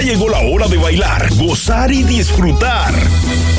llegó la hora de bailar, gozar y disfrutar.